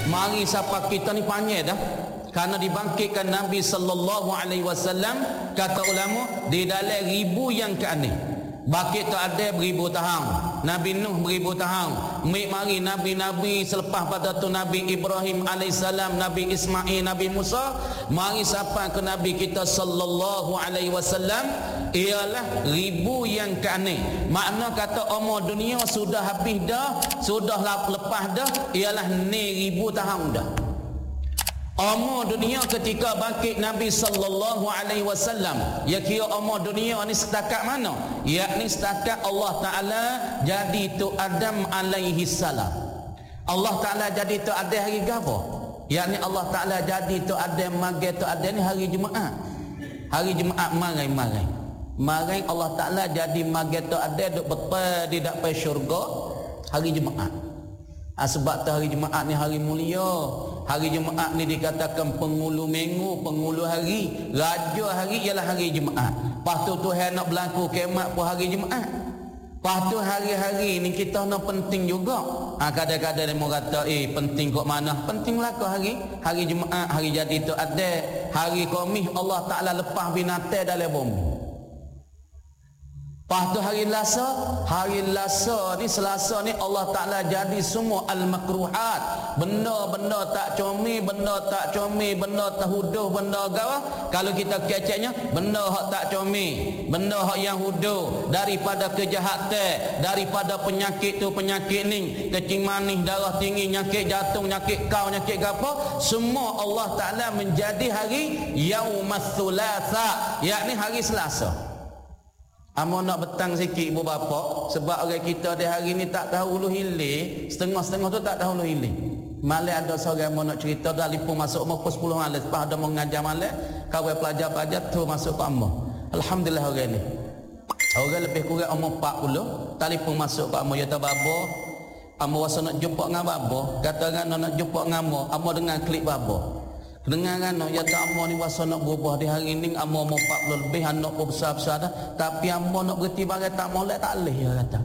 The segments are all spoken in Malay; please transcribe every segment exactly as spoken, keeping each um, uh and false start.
mari siapa kita ni panjang dah. Karena dibangkitkan Nabi sallallahu alaihi wasallam, kata ulama, di dalam ribu yang ke aneh. Bangkit tu ada beribu tahun, Nabi Nuh beribu tahun, mai mari nabi-nabi selepas pada tu Nabi Ibrahim alaihissalam, Nabi Ismail, Nabi Musa, mari sampai ke Nabi kita sallallahu alaihi wasallam, ialah ribu yang ke aneh. Makna kata umur dunia sudah habis dah, sudah lepas dah, ialah ni ribu tahun dah. Umur dunia ketika bangkit Nabi sallallahu alaihi wasallam, ya kira umur dunia ni setakat mana? Yakni setakat Allah Taala jadi tu Adam alaihi salam. Allah Taala jadi tu Adam hari gapo? Yakni Allah Taala jadi tu Adam mage tu Adam ni hari Jumaat. Hari Jumaat marai-marai. Marai Allah Taala jadi mage tu Adam duk betul di dak pai syurga hari Jumaat. Ha, sebab tu hari Jumaat ni hari mulia. Hari Jumaat ni dikatakan penghulu minggu, penghulu hari, raja hari ialah hari Jumaat. Lepas tu Tuhan nak berlaku kiamat pun hari Jumaat. Lepas tu hari-hari ni kita nak penting juga. Ha, kadang-kadang dia mau kata, eh penting kok mana? Penting lah kau hari hari Jumaat, hari jadi tu ada. Hari Khamis Allah Ta'ala lepas binatang dalam bumi. Lepas tu hari Selasa, hari Selasa ni Selasa ni Allah Ta'ala jadi semua al-makruhat, benda-benda tak comel, benda tak comel, benda tak huduh, benda gawa. Kalau kita keceknya, benda hak tak comel, benda hak yang huduh, daripada kejahatan, daripada penyakit tu penyakit ni, kecing manis, darah tinggi, nyakit jantung, nyakit kau, nyakit gapo, semua Allah Ta'ala menjadi hari Yaumas Thulatha, yakni hari Selasa. Amo nak betang sikit ibu bapa, sebab orang kita di hari ni tak tahu ulu hilir, setengah-setengah tu tak tahu ulu hilir. Malam ada seorang mau nak cerita dah lipung masuk umur sepuluh malam, lepas ada mau ngajar malam, kawan pelajar-pelajar tu masuk ke amo. Alhamdulillah orang ni. Orang lebih kurang umur empat puluh, telefon masuk ke amo, ya ta babo, amo wasa nak jumpa dengan babo, kata kan nak jumpa dengan amo, amo dengan klik babo. Dengar kan, ya tak amo ni wasa nak berubah di hari ni, amo mau empat puluh lebih, anak pun besar-besar dah, tapi amo nak berhenti bagai tak molek tak boleh, ya kata.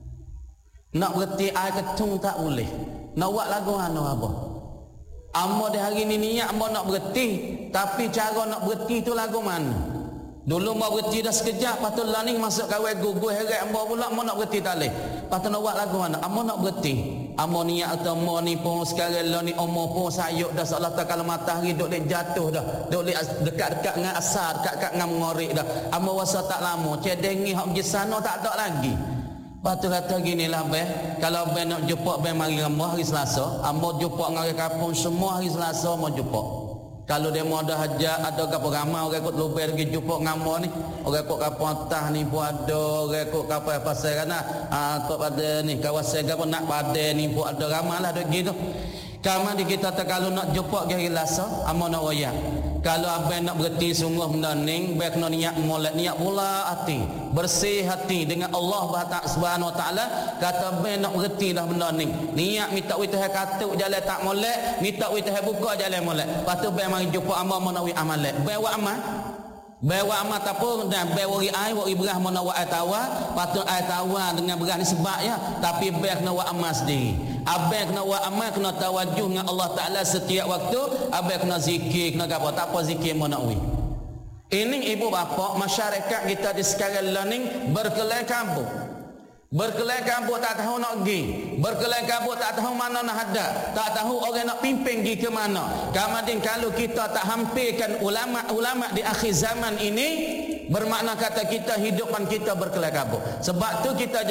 Nak berhenti air ketung tak boleh. Nak buat lagu anu apa? Amo di hari ni niat amo nak berhenti, tapi cara nak berhenti tu lagu mana? Dulu mau berhenti dah sekejap, lepas tu lah ni masuk kawai gugur heret amo pula, amo nak berhenti tak boleh. Lepas tu nak buat lagu mana? Amo nak berhenti. Amo niat atau amo ni pun sekarang lah ni amo pun sayuk dah, seolah tak kalau matahari duk lek jatuh dah, duk lek dekat-dekat dengan asar, dekat-dekat dengan mengorik dah. Amo wasa tak lama, cedengi hak pergi sana tak ada lagi. Lepas tu kata gini lah be, kalau be nak jumpa be mari amo hari Selasa, amo jumpa dengan orang kampung semua hari Selasa amo jumpa. Kalau dia mau ada hajat, ada kapal ramai orang ikut luber pergi jumpa ngamo ni, orang ikut kapal atas ni pun ada, orang ikut kapal pasal kana ah ikut pada ni kawasan gapo nak pada ni pun ada ramai lah duk gitu. Kama di kita tak kalau nak jumpa hari Selasa, amo nak royak. Kalau abang nak berhenti sungguh benda ni, baik kena niat molek, niat pula hati, bersih hati dengan Allah Subhanahu Wa Taala. Kata abang nak berhenti dah benda ni, niat minta wi Tuhan katuk jalan tak molek, minta wi Tuhan buka jalan molek. Lepas tu abang mari jumpa amba mau nak wi amalek, abang buat amal. Bawa amat apa dan bawa air, bawa berah mana buat air tawar, patut air tawar dengan berah ni sebab ya, tapi baik kena buat amat sendiri. Abang kena buat amat, kena tawajuh dengan Allah Ta'ala setiap waktu. Abang kena zikir, kena apa, tak apa zikir mana wi. Ini ibu bapa masyarakat kita di sekarang learning berkelai kampung. Berkelai kabut tak tahu nak pergi, berkelai kabut tak tahu mana nak hadap, tak tahu orang nak pimpin pergi ke mana. Kemudian kalau kita tak hampirkan ulama-ulama di akhir zaman ini, bermakna kata kita hidupan kita berkelai kabut. Sebab tu kita